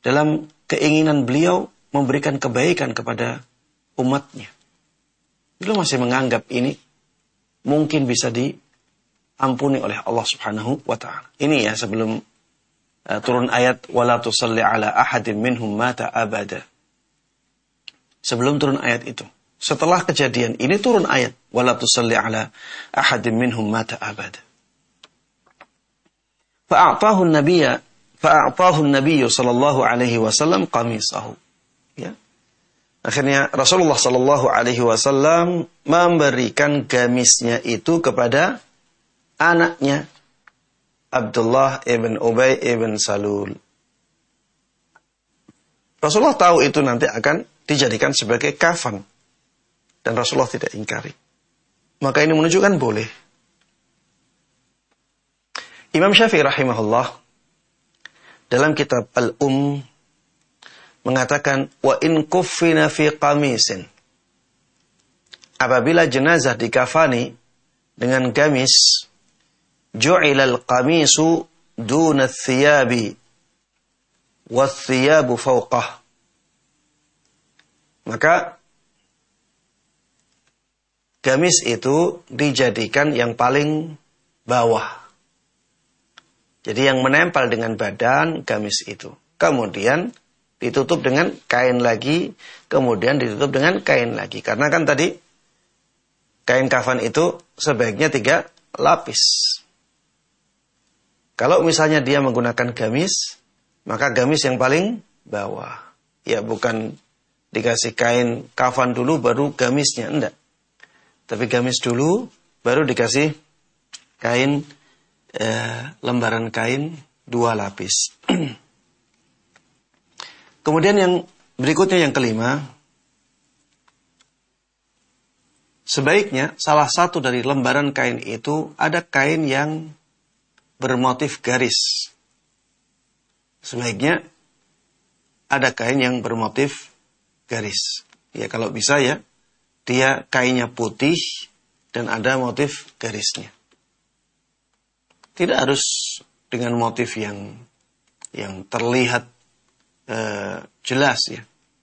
dalam keinginan beliau memberikan kebaikan kepada umatnya. Beliau masih menganggap ini mungkin bisa diampuni oleh Allah Subhanahu wa ta'ala. Ini ya sebelum turun ayat wala tusalli ala ahadin minhum mata abada. Sebelum turun ayat itu. Setelah kejadian ini turun ayat wala tusalli ala ahadin minhum mata abada. Fa'atahu an-nabiy sallallahu alaihi wasallam qamisahu. Ya. Akhirnya Rasulullah sallallahu alaihi wasallam memberikan gamisnya itu kepada anaknya Abdullah ibn Ubay ibn Salul. Rasulullah tahu itu nanti akan dijadikan sebagai kafan. Dan Rasulullah tidak ingkari. Maka ini menunjukkan boleh. Imam Syafi'i rahimahullah dalam kitab mengatakan wa in kuffina fi qamisin. Apabila jenazah dikafani dengan gamis, ju'ilal qamisu duna thiyabi wa thiyabu fawqah. Maka gamis itu dijadikan yang paling bawah. Jadi yang menempel dengan badan gamis itu. Kemudian ditutup dengan kain lagi, kemudian ditutup dengan kain lagi. Karena kan tadi kain kafan itu sebaiknya 3 lapis. Kalau misalnya dia menggunakan gamis, maka gamis yang paling bawah. Ya bukan dikasih kain kafan dulu baru gamisnya, enggak. Tapi gamis dulu baru dikasih kain lembaran kain 2 lapis. Kemudian yang berikutnya yang kelima, sebaiknya salah satu dari lembaran kain itu ada kain yang bermotif garis. Sebaiknya ada kain yang bermotif garis. Ya kalau bisa ya, dia kainnya putih dan ada motif garisnya. Tidak harus dengan motif yang terlihat jelas ya.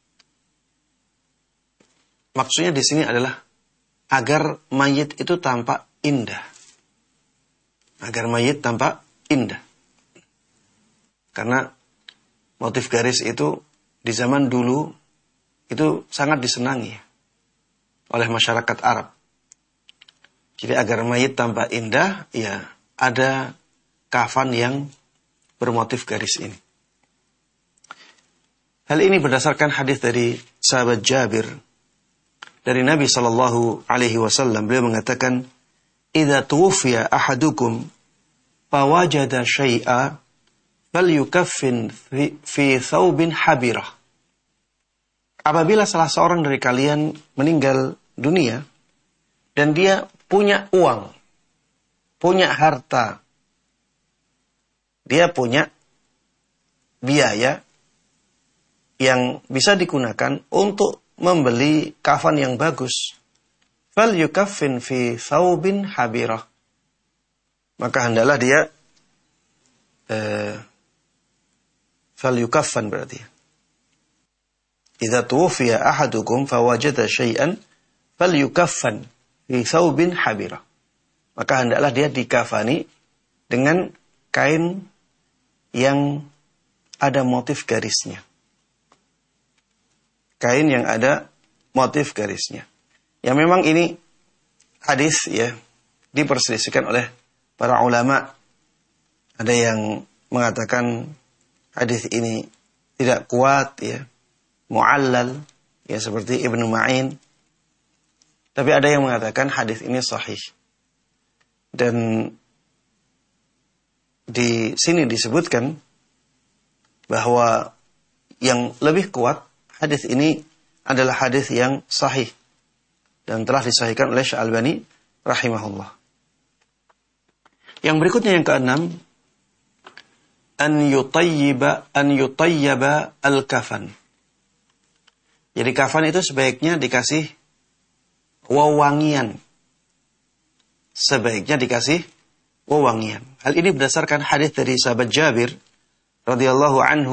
Maksudnya di sini adalah agar mayit itu tampak indah. Agar mayit tampak indah. Karena motif garis itu di zaman dulu itu sangat disenangi oleh masyarakat Arab. Jadi agar mayit tampak indah, ya ada kafan yang bermotif garis ini. Hal ini berdasarkan hadis dari sahabat Jabir dari Nabi sallallahu alaihi wasallam. Beliau mengatakan, "Idza tuwfiya ahadukum fawajada syai'a falyukaffin fi thawbin habirah." Apabila salah seorang dari kalian meninggal dunia dan dia punya uang, punya harta, dia punya biaya yang bisa digunakan untuk membeli kafan yang bagus. Fal yukaffin fi thawbin habirah. Maka hendaklah dia fal yukaffan berarti. Idza tuwfiya ahadukum fawajada syai'an fal yukaffan fi thawbin habirah. Maka hendaklah dia dikafani dengan kain yang ada motif garisnya. Kain yang ada motif garisnya. Ya memang ini hadis ya diperselisihkan oleh para ulama. Ada yang mengatakan hadis ini tidak kuat ya, mu'allal ya seperti Ibnu Ma'in. Tapi ada yang mengatakan hadis ini sahih. Dan di sini disebutkan bahwa yang lebih kuat hadis ini adalah hadis yang sahih dan telah disahihkan oleh Syalbani rahimahullah. Yang berikutnya yang keenam, an yutayyaba al-kafan. Jadi kafan itu sebaiknya dikasih wewangian. Sebaiknya dikasih wewangian. Hal ini berdasarkan hadis dari sahabat Jabir radhiyallahu anhu